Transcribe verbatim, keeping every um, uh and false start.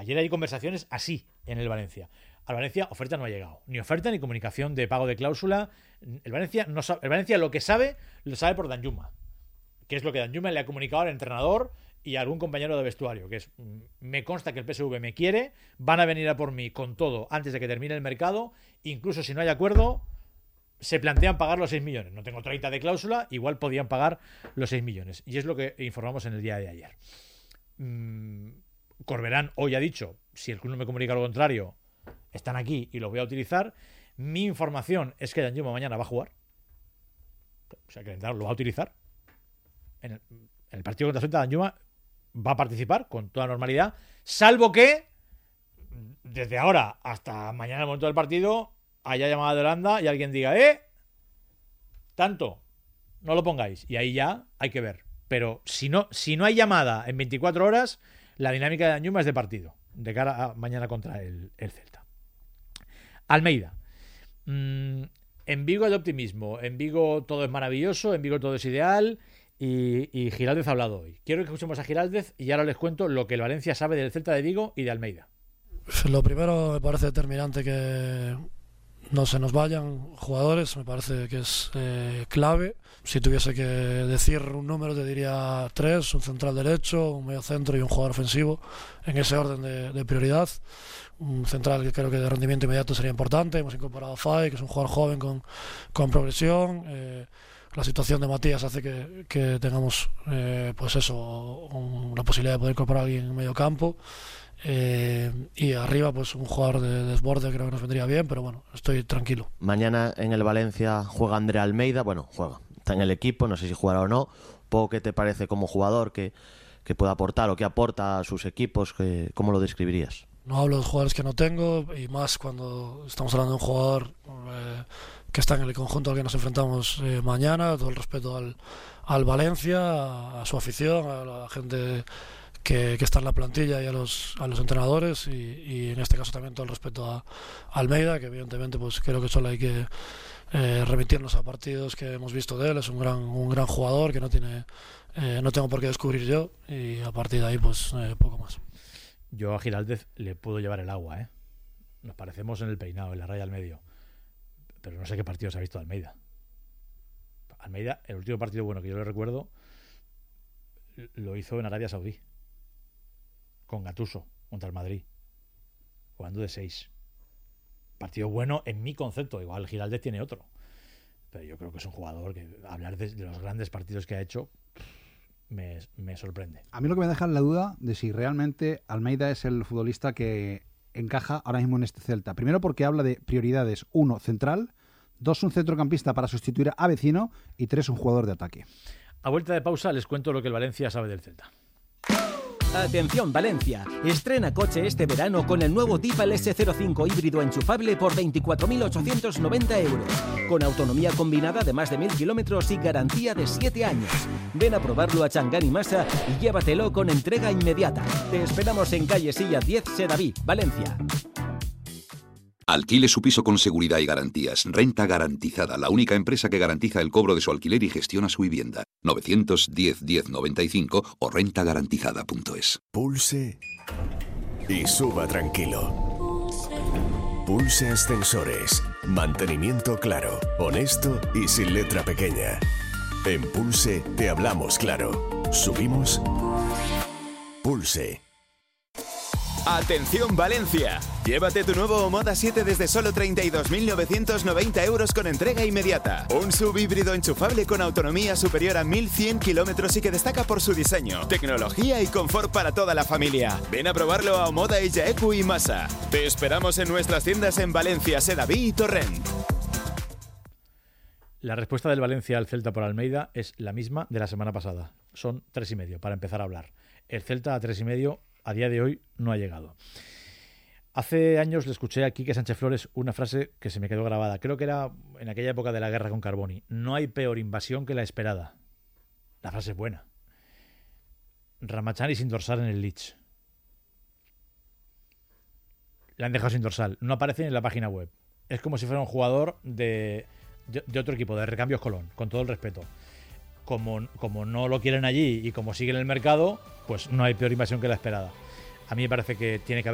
Ayer hay conversaciones así en el Valencia. Al Valencia oferta no ha llegado. Ni oferta ni comunicación de pago de cláusula. El Valencia, no sabe, el Valencia lo que sabe, lo sabe por Danjuma. Que es lo que Danjuma le ha comunicado al entrenador y a algún compañero de vestuario. Que es, me consta que el P S V me quiere, van a venir a por mí con todo antes de que termine el mercado. Incluso si no hay acuerdo, se plantean pagar los seis millones. No tengo treinta de cláusula, igual podían pagar los seis millones. Y es lo que informamos en el día de ayer. Mm, Corberán hoy ha dicho, si el club no me comunica lo contrario, están aquí y los voy a utilizar. Mi información es que Danjuma mañana va a jugar. O sea, que el entrenador lo va a utilizar. En el, en el partido contra Celta, Danjuma va a participar con toda normalidad, salvo que desde ahora hasta mañana, el momento del partido, haya llamada de Holanda y alguien diga, ¡eh! Tanto, no lo pongáis. Y ahí ya hay que ver. Pero si no, si no hay llamada en veinticuatro horas, la dinámica de Danjuma es de partido, de cara a mañana contra el, el Celta. Almeida. Mm, en Vigo hay optimismo. En Vigo todo es maravilloso. En Vigo todo es ideal. Y, y Giraldez ha hablado hoy. Quiero que escuchemos a Giraldez y ahora les cuento lo que el Valencia sabe del Celta de Vigo y de Almeida. Lo primero, me parece determinante que no se nos vayan jugadores. Me parece que es eh, clave. Si tuviese que decir un número, te diría tres: un central derecho, un medio centro y un jugador ofensivo, en ese orden de, de prioridad. Un central que creo que de rendimiento inmediato sería importante. Hemos incorporado a Fay, que es un jugador joven con, con progresión. Eh, la situación de Matías hace que, que tengamos eh, pues eso, un, la posibilidad de poder incorporar a alguien en medio campo. Eh, y arriba pues un jugador de desborde creo que nos vendría bien, pero bueno, estoy tranquilo. Mañana en el Valencia juega André Almeida. Bueno, juega, está en el equipo, no sé si jugará o no. Poco, ¿qué te parece como jugador que, que puede aportar o que aporta a sus equipos? Que, ¿cómo lo describirías? No hablo de jugadores que no tengo, y más cuando estamos hablando de un jugador eh, que está en el conjunto al que nos enfrentamos eh, mañana. Todo el respeto al, al Valencia, a, a su afición, a la gente que, que está en la plantilla y a los, a los entrenadores, y, y en este caso también todo el respeto a, a Almeida, que evidentemente pues creo que solo hay que eh, remitirnos a partidos que hemos visto de él. Es un gran, un gran jugador que no tiene eh, no tengo por qué descubrir yo, y a partir de ahí pues eh, poco más. Yo a Giraldez le puedo llevar el agua, ¿eh? Nos parecemos en el peinado, en la raya al medio. Pero no sé qué partidos ha visto Almeida. Almeida, el último partido bueno que yo le recuerdo, lo hizo en Arabia Saudí. Con Gattuso, contra el Madrid. Jugando de seis. Partido bueno en mi concepto. Igual Giraldez tiene otro. Pero yo creo que es un jugador que hablar de, de los grandes partidos que ha hecho... Me, me sorprende. A mí lo que me deja en la duda de si realmente Almeida es el futbolista que encaja ahora mismo en este Celta. Primero porque habla de prioridades. Uno, central. Dos, un centrocampista para sustituir a Vecino. Y tres, un jugador de ataque. A vuelta de pausa les cuento lo que el Valencia sabe del Celta. Atención Valencia, estrena coche este verano con el nuevo Tipal ese cero cinco híbrido enchufable por veinticuatro mil ochocientos noventa euros, con autonomía combinada de más de mil kilómetros y garantía de siete años. Ven a probarlo a Changán y Masa y llévatelo con entrega inmediata. Te esperamos en calle Silla diez, Sedaví, Valencia. Alquile su piso con seguridad y garantías. Renta Garantizada, la única empresa que garantiza el cobro de su alquiler y gestiona su vivienda. novecientos diez, diez noventa y cinco o renta garantizada punto es. Pulse y suba tranquilo. Pulse Ascensores. Mantenimiento claro, honesto y sin letra pequeña. En Pulse te hablamos claro. Subimos. Pulse. ¡Atención Valencia! Llévate tu nuevo Moda siete desde solo treinta y dos mil novecientos noventa euros con entrega inmediata. Un sub híbrido enchufable con autonomía superior a mil cien kilómetros y que destaca por su diseño, tecnología y confort para toda la familia. Ven a probarlo a Omoda, Illaecu y Masa. Te esperamos en nuestras tiendas en Valencia, Sedaví y Torrent. La respuesta del Valencia al Celta por Almeida es la misma de la semana pasada. Son tres y medio para empezar a hablar. El Celta a tres y medio a día de hoy no ha llegado. Hace años le escuché a Quique Sánchez Flores una frase que se me quedó grabada. Creo que era en aquella época de la guerra con Carboni. No hay peor invasión que la esperada. La frase es buena. Ramachani sin dorsal en el Leeds. Le han dejado sin dorsal. No aparece en la página web. Es como si fuera un jugador de, de, de otro equipo, de Recambios Colón, con todo el respeto. Como, como no lo quieren allí y como sigue en el mercado, pues no hay peor invasión que la esperada. A mí me parece que tiene que haber